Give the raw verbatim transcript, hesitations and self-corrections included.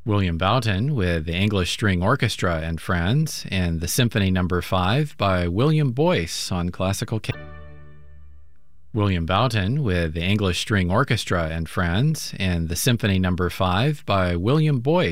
William Boughton with the English String Orchestra and Friends, and the Symphony Number five by William Boyce on classical ca- William Boughton with the English String Orchestra and Friends, and the Symphony Number five by William Boyce